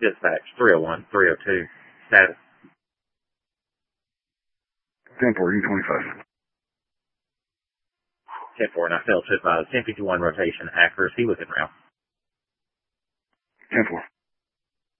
Dispatch 301, 302. Status. 10-4, U-25. 10-4, and I failed to advise 1051 rotation accuracy within route. 10-4.